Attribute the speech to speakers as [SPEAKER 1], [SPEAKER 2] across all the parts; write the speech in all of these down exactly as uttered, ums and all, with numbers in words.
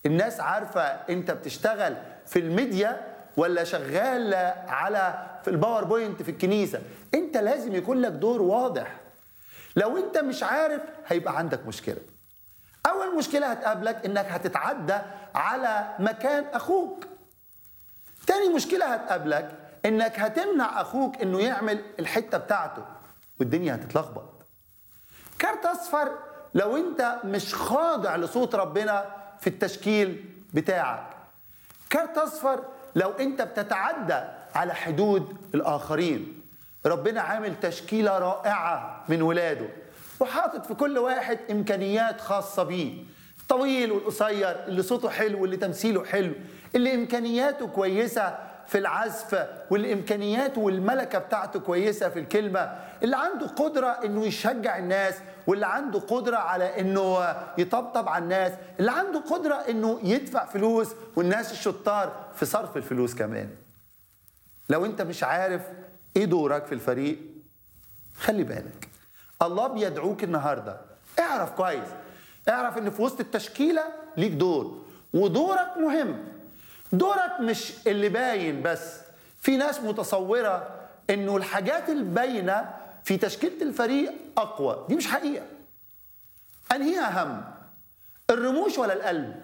[SPEAKER 1] الناس عارفة انت بتشتغل في الميديا ولا شغال على في الباوربوينت في الكنيسة. انت لازم يكون لك دور واضح. لو انت مش عارف هيبقى عندك مشكلة. اول مشكلة هتقابلك انك هتتعدى على مكان اخوك. تاني مشكلة هتقابلك انك هتمنع اخوك انه يعمل الحتة بتاعته والدنيا هتتلخبط. كارت اصفر لو انت مش خاضع لصوت ربنا في التشكيل بتاعك. كارت اصفر لو انت بتتعدى على حدود الاخرين. ربنا عامل تشكيلة رائعة من ولاده وحاطط في كل واحد امكانيات خاصة بيه، الطويل والقصير، اللي صوته حلو واللي تمثيله حلو، اللي امكانياته كويسة في العزف واللي امكانياته والملكة بتاعته كويسة في الكلمة، اللي عنده قدرة انه يشجع الناس، واللي عنده قدرة على انه يطبطب على الناس، اللي عنده قدرة انه يدفع فلوس، والناس الشطار في صرف الفلوس كمان. لو انت مش عارف ايه دورك في الفريق خلي بالك، الله بيدعوك النهاردة. اعرف كويس، اعرف ان في وسط التشكيلة ليك دور، ودورك مهم. دورك مش اللي باين بس. في ناس متصورة انه الحاجات الباينة في تشكيلة الفريق اقوى. دي مش حقيقة. انهي اهم، الرموش ولا القلب؟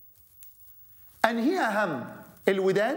[SPEAKER 1] انهي اهم، الودان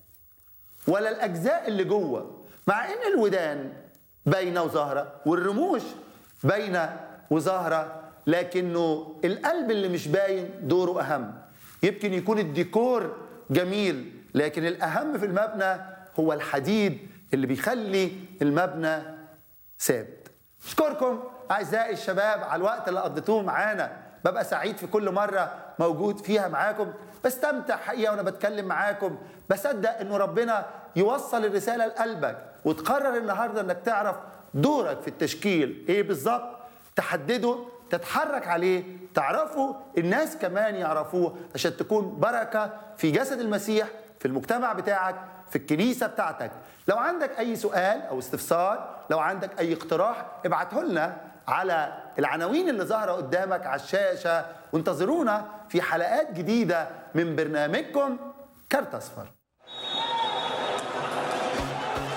[SPEAKER 1] ولا الاجزاء اللي جوه؟ مع ان الودان باينة وظاهرة والرموش باينة وظاهرة، لكنه القلب اللي مش باين دوره اهم. يمكن يكون الديكور جميل، لكن الأهم في المبنى هو الحديد اللي بيخلي المبنى ثابت. أشكركم أعزائي الشباب على الوقت اللي قضيتوه معانا. ببقى سعيد في كل مرة موجود فيها معاكم، بستمتع حقيقة وأنا بتكلم معاكم. بصدق إنه ربنا يوصل الرسالة لقلبك وتقرر النهاردة إنك تعرف دورك في التشكيل إيه بالظبط، تحدده، تتحرك عليه، تعرفوا الناس كمان يعرفوه، عشان تكون بركة في جسد المسيح، في المجتمع بتاعك، في الكنيسة بتاعتك. لو عندك أي سؤال أو استفسار، لو عندك أي اقتراح، ابعته لنا على العناوين اللي ظاهرة قدامك على الشاشة، وانتظرونا في حلقات جديدة من برنامجكم كارت أصفر.